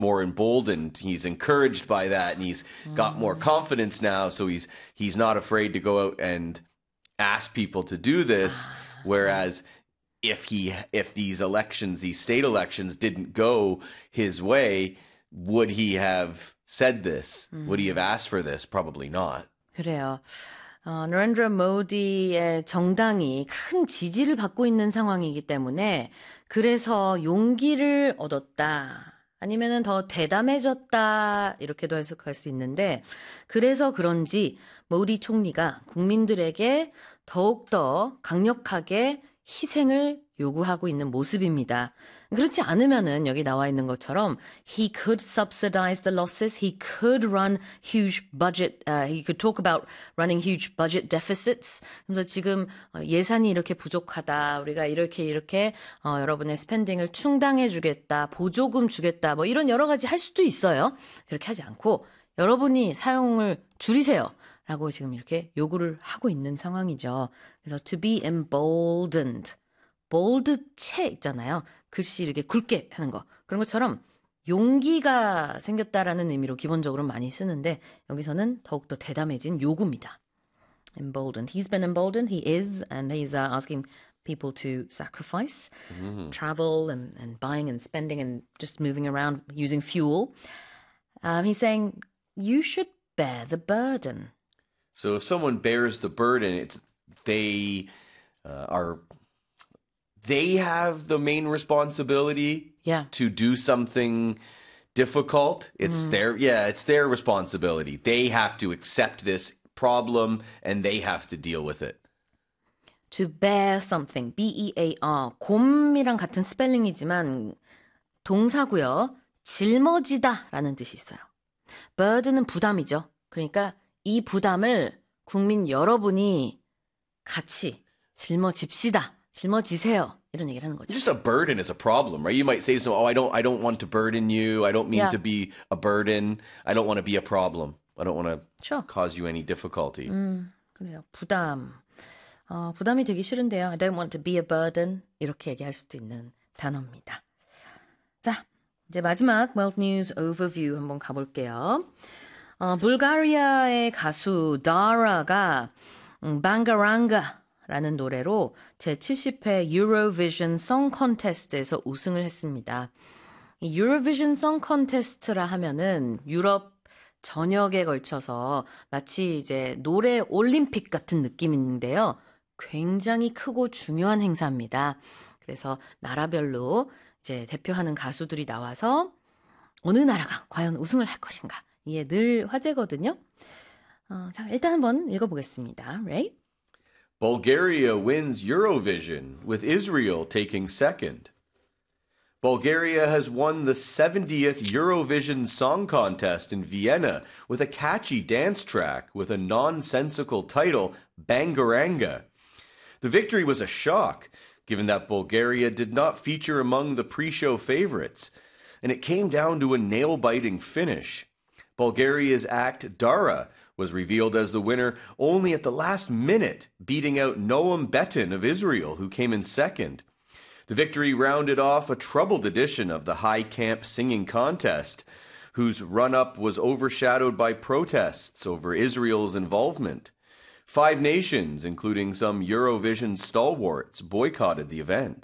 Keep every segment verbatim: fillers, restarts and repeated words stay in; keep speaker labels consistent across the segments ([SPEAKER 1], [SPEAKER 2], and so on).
[SPEAKER 1] more emboldened. He's encouraged by that, and he's got more confidence now. So he's he's not afraid to go out and ask people to do this. Whereas if he if these elections, these state elections, didn't go his way, would he have said this? Would he have asked for this? Probably not.
[SPEAKER 2] 그래요. 어, 너렌드라 모디의 정당이 큰 지지를 받고 있는 상황이기 때문에 그래서 용기를 얻었다. 아니면은 더 대담해졌다. 이렇게도 해석할 수 있는데 그래서 그런지 모디 총리가 국민들에게 더욱더 강력하게 희생을 요구하고 있는 모습입니다. 그렇지 않으면은 여기 나와 있는 것처럼 he could subsidize the losses, he could run huge budget, uh, he could talk about running huge budget deficits. 그래서 지금 예산이 이렇게 부족하다, 우리가 이렇게 이렇게 어, 여러분의 스펜딩을 충당해 주겠다, 보조금 주겠다, 뭐 이런 여러 가지 할 수도 있어요. 그렇게 하지 않고 여러분이 사용을 줄이세요. 라고 지금 이렇게 요구를 하고 있는 상황이죠. 그래서 to be emboldened. bold 채 있잖아요. 글씨 이렇게 굵게 하는 거. 그런 것처럼 용기가 생겼다라는 의미로 기본적으로 많이 쓰는데 여기서는 더욱더 대담해진 요구입니다. emboldened. He's been emboldened. He is. And he's uh, asking people to sacrifice, mm. travel and, and buying and spending and just moving around using fuel. Um, he's saying you should bear the burden.
[SPEAKER 1] So if someone bears the burden, it's they uh, are they have the main responsibility
[SPEAKER 2] yeah.
[SPEAKER 1] to do something difficult. It's mm. their yeah, it's their responsibility. They have to accept this problem and they have to deal with it.
[SPEAKER 2] To bear something, B E A R. 곰이랑 같은 스펠링이지만 동사고요. 짊어지다라는 뜻이 있어요. burden은 부담이죠. 그러니까 이 부담을 국민 여러분이 같이 짊어집시다. 짊어지세요. 이런 얘기를 하는 거죠.
[SPEAKER 1] Just a burden is a problem, right? You might say, "So, oh, I don't, I don't want to burden you. I don't mean
[SPEAKER 2] yeah.
[SPEAKER 1] to be a burden. I don't want to be a problem. I don't want to
[SPEAKER 2] sure.
[SPEAKER 1] cause you any difficulty."
[SPEAKER 2] 음, 그래요. 부담. 어, 부담이 되기 싫은데요. I don't want to be a burden. 이렇게 얘기할 수도 있는 단어입니다. 자, 이제 마지막 World News Overview 한번 가볼게요. 어, 불가리아의 가수 다라가 음, 방가랑가라는 노래로 제칠십 회 유로비전 송 콘테스트에서 우승을 했습니다. 이 유로비전 송 콘테스트라 하면은 유럽 전역에 걸쳐서 마치 이제 노래 올림픽 같은 느낌인데요. 굉장히 크고 중요한 행사입니다. 그래서 나라별로 이제 대표하는 가수들이 나와서 어느 나라가 과연 우승을 할 것인가 이게 늘 화제거든요. 어, 자, 일단 한번 읽어보겠습니다. Ray?
[SPEAKER 1] Bulgaria wins Eurovision with Israel taking second. Bulgaria has won the seventieth Eurovision Song Contest in Vienna with a catchy dance track with a nonsensical title, Bangaranga. The victory was a shock, given that Bulgaria did not feature among the pre-show favorites, and it came down to a nail-biting finish. Bulgaria's act Dara was revealed as the winner only at the last minute, beating out Noam Beton of Israel, who came in second. The victory rounded off a troubled edition of the High Camp Singing Contest, whose run-up was overshadowed by protests over Israel's involvement. Five nations, including some Eurovision stalwarts, boycotted the event.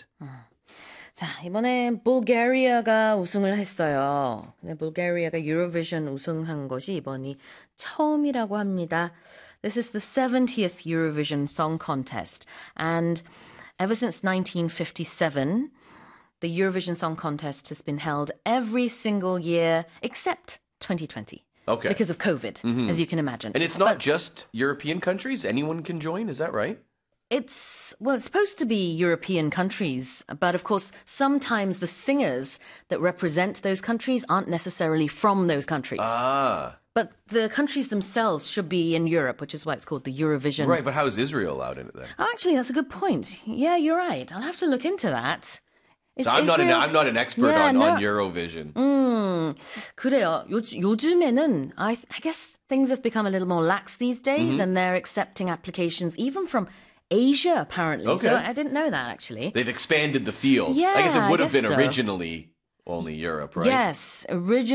[SPEAKER 2] 자, 이번에 불가리아가 우승을 했어요. 근데 불가리아가 유로비전 우승한 것이 이번이 처음이라고 합니다. This is the seventieth Eurovision Song Contest. And ever since nineteen fifty-seven, the Eurovision Song Contest has been held every single year except twenty twenty.
[SPEAKER 1] Okay.
[SPEAKER 2] Because of COVID, mm-hmm. as you can imagine.
[SPEAKER 1] And it's not
[SPEAKER 2] but
[SPEAKER 1] just European countries. Anyone can join. Is that right?
[SPEAKER 2] It's, well, it's supposed to be European countries, but of course, sometimes the singers that represent those countries aren't necessarily from those countries.
[SPEAKER 1] Ah.
[SPEAKER 2] But the countries themselves should be in Europe, which is why it's called the Eurovision.
[SPEAKER 1] Right, but how is Israel allowed in it then?
[SPEAKER 2] Oh, actually, that's a good point. Yeah, you're right. I'll have to look into that.
[SPEAKER 1] So I'm not, an, I'm not an expert
[SPEAKER 2] yeah,
[SPEAKER 1] on,
[SPEAKER 2] no.
[SPEAKER 1] on Eurovision.
[SPEAKER 2] 음, 그래요. 요, 요즘에는 I, I guess things have become a little more lax these days, mm-hmm. and they're accepting applications even from Asia, apparently.
[SPEAKER 1] Okay.
[SPEAKER 2] So I didn't know that, actually.
[SPEAKER 1] They've expanded the field.
[SPEAKER 2] Yeah,
[SPEAKER 1] I guess it would
[SPEAKER 2] I
[SPEAKER 1] have been
[SPEAKER 2] so.
[SPEAKER 1] originally only Europe, right?
[SPEAKER 2] Yes, originally